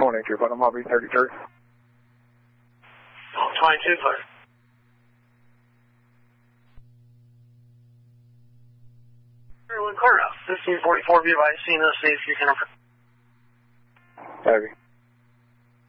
22, but I'm going to be 33. 22, clear. Clear up. 1544, be advised, seeing us, see if you can... Heavy.